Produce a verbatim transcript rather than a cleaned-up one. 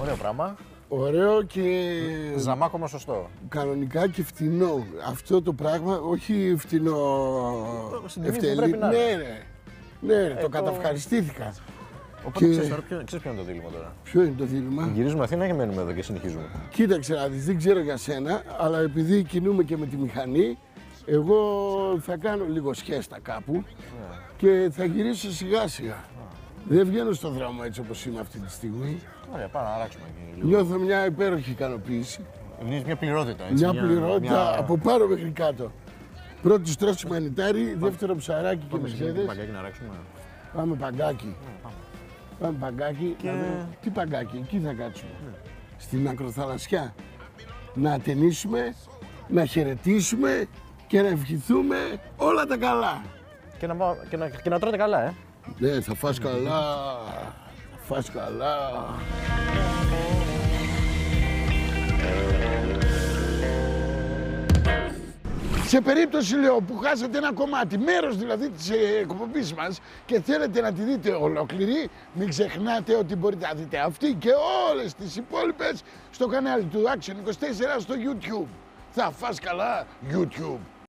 Ωραίο πράγμα. Ωραίο και Ζαμάκωμα σωστό. κανονικά και φτηνό. Αυτό το πράγμα, όχι φτηνό ευτελή. Να... Ναι, ρε. Ναι, ρε, ε, το το... καταυχαριστήθηκα. Οπότε Και... ξέρεις, τώρα, ποιο, ξέρεις ποιο είναι το δίλημμα τώρα. Ποιο είναι το δίλημμα? Γυρίζουμε Αθήνα και μένουμε εδώ και συνεχίζουμε. Κοίταξε να δεις, δεν ξέρω για σένα, αλλά επειδή κινούμε και με τη μηχανή, εγώ θα κάνω λίγο σχέστα κάπου yeah. και θα γυρίσω σιγά σιγά. Yeah. Δεν βγαίνω στον δρόμο έτσι όπως είμαι αυτή τη στιγμή. Ωραία, πάμε να αράξουμε εκεί. Νιώθω μια υπέροχη ικανοποίηση. Νιώθεις μια πληρότητα, έτσι. Μια, μια πληρότητα μια... από πάνω μέχρι κάτω. Πρώτο στρώσιμο μανιτάρι, πάμε. δεύτερο ψαράκι και μεσαίδες. Πάμε παγκάκι να αράξουμε. Πάμε παγκάκι. Yeah, πάμε. Πάμε παγκάκι. Και... Να... Τι παγκάκι, εκεί θα κάτσουμε. Yeah. Στην ακροθαλασσιά. Να ατενίσουμε, να χαιρετήσουμε και να ευχηθούμε όλα τα καλά. Και να, και να, και να τρώτε καλά, ε. Ναι, θα φας καλά, θα φας καλά. Σε περίπτωση, λέω, που χάσατε ένα κομμάτι, μέρος δηλαδή της εκπομπής μας και θέλετε να τη δείτε ολόκληρη, μην ξεχνάτε ότι μπορείτε να δείτε αυτή και όλες τις υπόλοιπες στο κανάλι του Action είκοσι τέσσερα στο YouTube. Θα φας καλά YouTube.